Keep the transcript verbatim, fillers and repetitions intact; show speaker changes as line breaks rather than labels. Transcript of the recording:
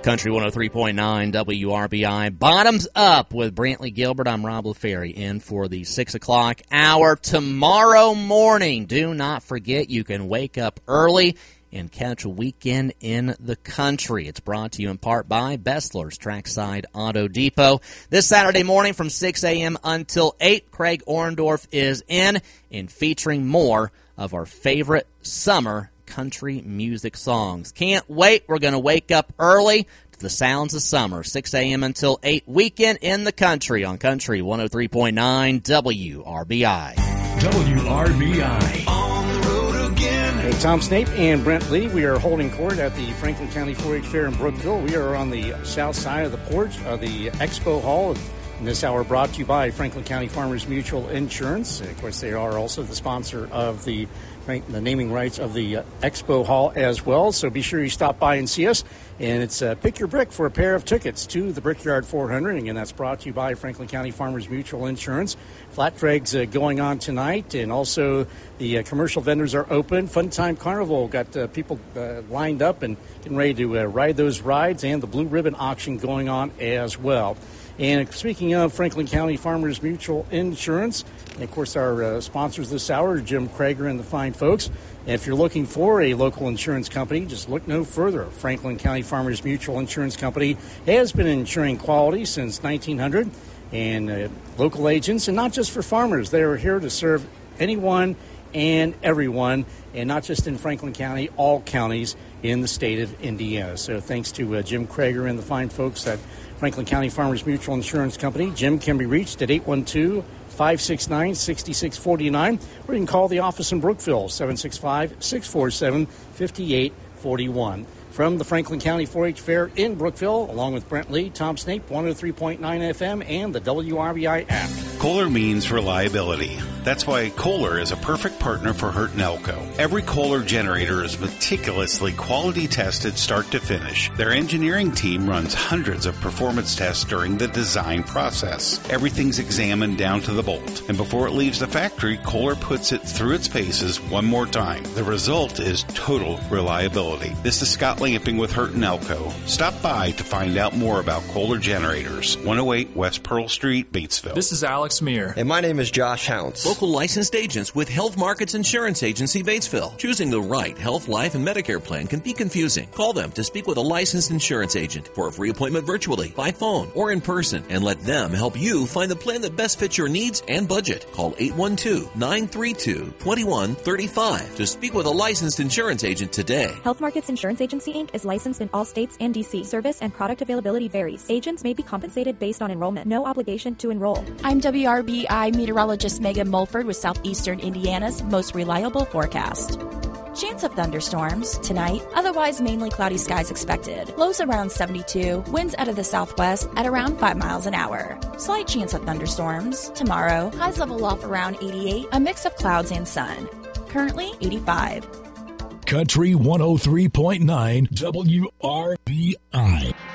Country one oh three point nine W R B I. Bottoms Up with Brantley Gilbert. I'm Rob LaFerry in for the six o'clock hour tomorrow morning. Do not forget you can wake up early and catch a weekend in the country. It's brought to you in part by Bessler's Trackside Auto Depot. This Saturday morning from six a.m. until eight, Craig Orendorff is in and featuring more of our favorite summer country music songs. Can't wait. We're going to wake up early to the sounds of summer. six a.m. until eight, weekend in the country on Country one oh three point nine W R B I.
W R B I.
On the road again.
Hey, Tom Snape and Brent Lee. We are holding court at the Franklin County four H Fair in Brookville. We are on the south side of the porch of the Expo Hall. And this hour brought to you by Franklin County Farmers Mutual Insurance. Of course, they are also the sponsor of the the naming rights of the uh, Expo Hall as well. So be sure you stop by and see us. And it's uh, Pick Your Brick for a pair of tickets to the Brickyard four hundred. Again, that's brought to you by Franklin County Farmers Mutual Insurance. Flat Dregs uh, going on tonight. And also the uh, commercial vendors are open. Fun Time Carnival got uh, people uh, lined up and getting ready to uh, ride those rides. And the Blue Ribbon Auction going on as well. And speaking of Franklin County Farmers Mutual Insurance, and of course our uh, sponsors this hour, Jim Krager and the fine folks. And if you're looking for a local insurance company, just look no further. Franklin County Farmers Mutual Insurance Company has been ensuring quality since nineteen hundred. And uh, local agents, and not just for farmers, they are here to serve anyone and everyone, and not just in Franklin County, all counties in the state of Indiana. So thanks to uh, Jim Krager and the fine folks at Franklin County Farmers Mutual Insurance Company. Jim can be reached at eight one two, five six nine, six six four nine, or you can call the office in Brookville, seven six five, six four seven, five eight four one. From the Franklin County four H Fair in Brookville, along with Brent Lee, Tom Snape, one oh three point nine F M, and the W R B I app.
Kohler means reliability. That's why Kohler is a perfect partner for Hurt and Elko. Every Kohler generator is meticulously quality tested start to finish. Their engineering team runs hundreds of performance tests during the design process. Everything's examined down to the bolt. And before it leaves the factory, Kohler puts it through its paces one more time. The result is total reliability. This is Scott Lamping with Hurt and Elko. Stop by to find out more about Kohler generators. one oh eight West Pearl Street, Batesville.
This is Alex Meir.
And my name is Josh Hounts.
Local licensed agents with Health Markets Insurance Agency, Batesville. Choosing the right health, life, and Medicare plan can be confusing. Call them to speak with a licensed insurance agent for a free appointment virtually, by phone, or in person, and let them help you find the plan that best fits your needs and budget. Call eight one two, nine three two, two one three five to speak with a licensed insurance agent today.
Health Markets Insurance Agency, Incorporated is licensed in all states and D C. Service and product availability varies. Agents may be compensated based on enrollment. No obligation to enroll.
I'm W R B I meteorologist Megan Mulford with Southeastern Indiana's most reliable forecast. Chance of thunderstorms tonight, otherwise mainly cloudy skies expected. Lows around seventy-two, winds out of the southwest at around five miles an hour. Slight chance of thunderstorms tomorrow, highs level off around eighty-eight, a mix of clouds and sun. Currently eighty-five.
Country one oh three point nine W R B I.